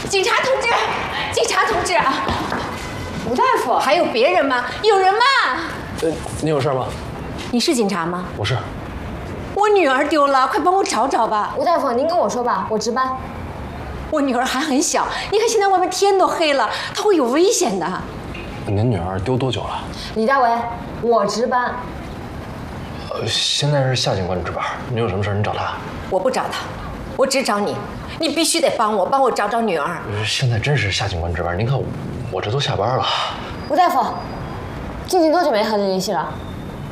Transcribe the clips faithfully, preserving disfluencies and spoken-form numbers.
警察同志，警察同志啊！ 吴大夫， 还有别人吗？有人吗？ 呃，你有事吗？ 你是警察吗？ 我是。 我女儿丢了，快帮我找找吧。 吴大夫，您跟我说吧，我值班。 我女儿还很小，你看现在外面天都黑了，她会有危险的。 您女儿丢多久了？ 李大为，我值班。 呃，现在是夏警官值班，你有什么事你找他。 我不找他，我只找你，你必须得帮我，帮我找找女儿。 现在真是夏警官值班，您看我，我这都下班了。 吴大夫，静静多久没和你联系了？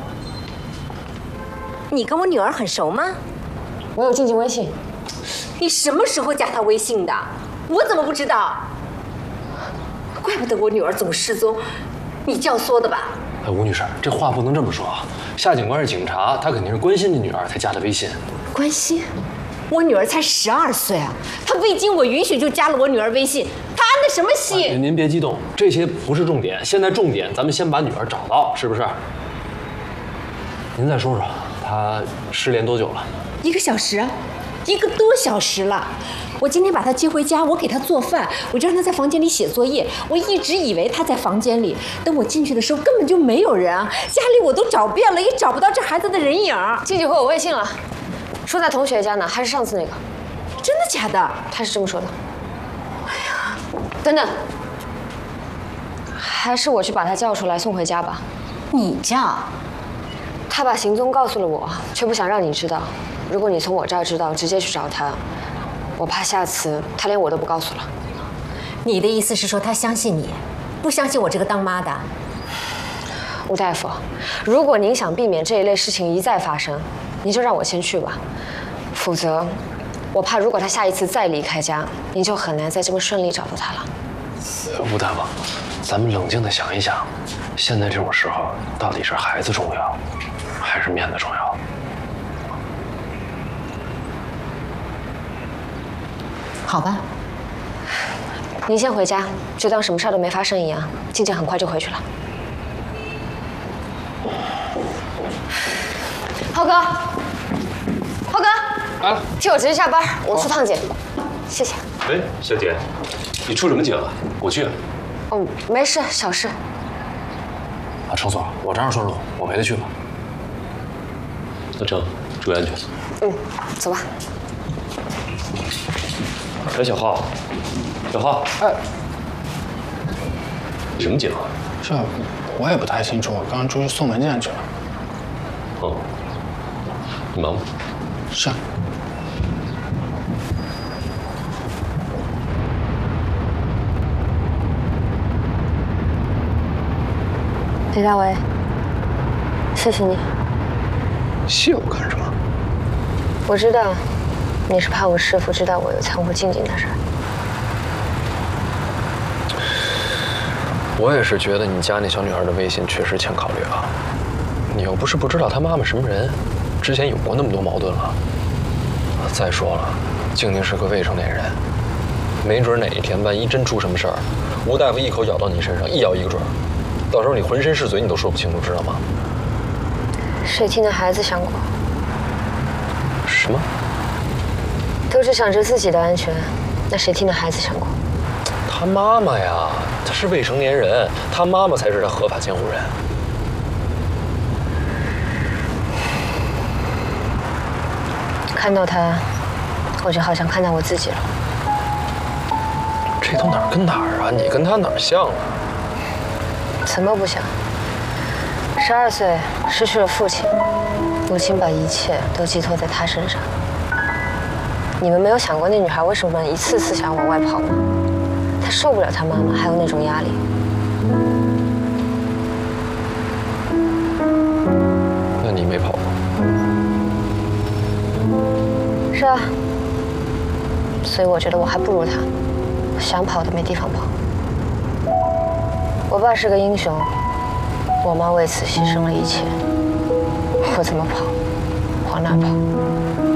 你跟我女儿很熟吗？ 我有静静微信。 你什么时候加她微信的？我怎么不知道？怪不得我女儿总失踪，你教唆的吧？ 哎，吴女士，这话不能这么说啊。夏警官是警察，他肯定是关心你女儿才加的微信。 关心？我女儿才十二岁啊，她未经我允许就加了我女儿微信，她安的什么心？ 啊、您别激动，这些不是重点，现在重点咱们先把女儿找到，是不是？您再说说，她失联多久了？ 一个小时，一个多小时了。我今天把她接回家，我给她做饭，我就让她在房间里写作业。我一直以为她在房间里，等我进去的时候根本就没有人啊，家里我都找遍了，也找不到这孩子的人影。 静静回我微信了，说在同学家呢，还是上次那个。 真的假的？ 他是这么说的。哎呀，等等，还是我去把他叫出来送回家吧。 你叫？ 他把行踪告诉了我，却不想让你知道。如果你从我这儿知道，直接去找他，我怕下次他连我都不告诉了。 你的意思是说他相信你，不相信我这个当妈的？ 吴大夫，如果您想避免这一类事情一再发生，您就让我先去吧。否则，我怕如果他下一次再离开家，您就很难再这么顺利找到他了。 吴大夫，咱们冷静地想一想，现在这种时候，到底是孩子重要，还是面子重要？ 好吧， 您先回家，就当什么事都没发生一样。静静很快就回去了。浩哥，浩哥， 来了， 替我直接下班，我出趟警。谢谢。 哎，小姐，你出什么警啊？我去。 哦，没事，小事。 啊，程所，我这样顺路，我陪他去吧。 那成，注意安全。 嗯，走吧。 哎，小浩，小浩， 哎， 你什么警啊？ 这我也不太清楚，我刚刚出去送文件去了。 哦，你忙吧。 是。 李大为，谢谢你。 谢我干什么？ 我知道，你是怕我师父知道我有掺和静静的事。 我也是觉得你加那小女孩的微信确实欠考虑啊。你又不是不知道她妈妈什么人，之前有过那么多矛盾了。再说了，静静是个未成年人，没准哪一天万一真出什么事儿，吴大夫一口咬到你身上，一咬一个准儿，到时候你浑身是嘴，你都说不清楚，知道吗？ 谁替那孩子想过？ 什么？ 都是想着自己的安全，那谁替那孩子想过？ 他妈妈呀，他是未成年人，他妈妈才是他合法监护人。 看到他，我就好像看到我自己了。 这都哪儿跟哪儿啊？你跟他哪儿像啊？ 怎么不像？十二岁失去了父亲，母亲把一切都寄托在他身上。你们没有想过那女孩为什么一次次想往外跑吗？她受不了她妈妈还有那种压力。 那你没跑吗？ 是啊，所以我觉得我还不如她，想跑都没地方跑。我爸是个英雄，我妈为此牺牲了一切，我怎么跑，往哪跑？